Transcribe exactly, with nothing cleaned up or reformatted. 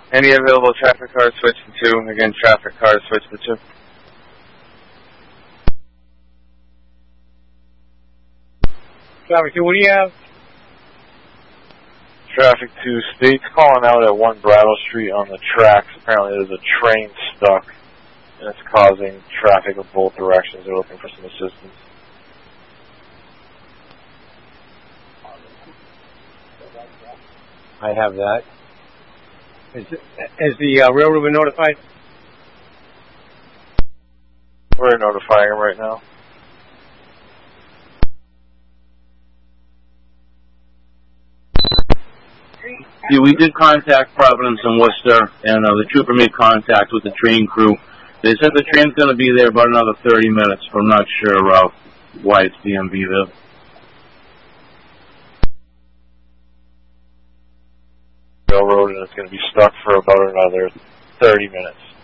Any available traffic cars, switch to two. Again, traffic cars, switch to two. Traffic two, what do you have? Traffic two, State's calling out at one Brattle Street on the tracks. Apparently there's a train stuck, and it's causing traffic of both directions. They're looking for some assistance. I have that. Is, is the uh, railroad been notified? We're notifying them right now. Yeah, we did contact Providence and Worcester, and uh, the trooper made contact with the train crew. They said the train's going to be there about another thirty minutes, but I'm not sure uh, why it's D M V there. Railroad, and it's going to be stuck for about another thirty minutes.